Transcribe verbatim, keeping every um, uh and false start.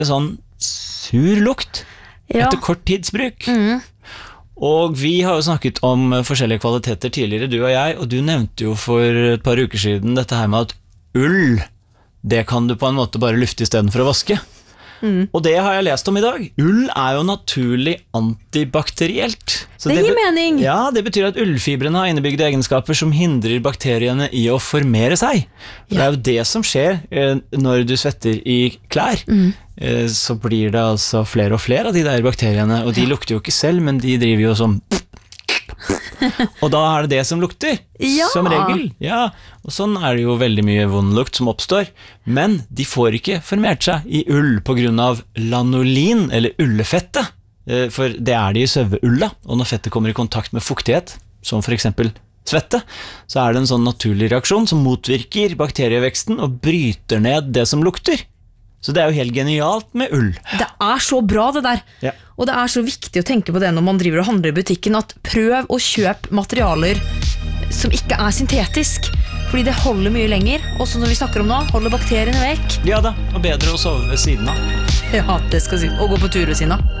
sånn sur lukt Ja. etter kort tidsbruk. Mm. Og vi har jo snakket om forskjellige kvaliteter tidligere, du og jeg, og du nevnte jo for et par uker siden dette her med at ull, det kan du på en måte bare lufte i stedet for å vaske. Mm. Og det har jeg lest om i dag. Ull er jo naturlig antibakterielt. Så Det gir be- mening. Ja, det betyr at ullfibrene har innebygde egenskaper som hindrer bakteriene i å formere seg. For det er jo det som skjer eh, når du svetter i klær. Mm. Eh, så blir det altså flere og flere av de der bakteriene, og de lukter jo ikke selv, men de driver jo som og da er det det som lukter, Ja. som regel. Ja, og sånn er det jo veldig mye vond lukt som oppstår. Men de får ikke formert seg i ull på grunn av lanolin, eller ullefettet. Eh, For det er det i saueulla, og når fettet kommer i kontakt med fuktighet, som for eksempel svette, så er det en sånn naturlig reaksjon som motvirker bakterieveksten og bryter ned det som lukter. Så det er jo helt genialt med ull. Det er så bra det der. Ja. Og det er så viktig å tenke på det når man driver og handler i butikken, at prøv å kjøpe materialer som ikke er syntetisk, fordi det holder mye lenger. Og som vi snakker om nå, holder bakteriene vekk. Ja da, og bedre å sove ved siden av. Ja, det skal si. Og gå på tur ved siden av.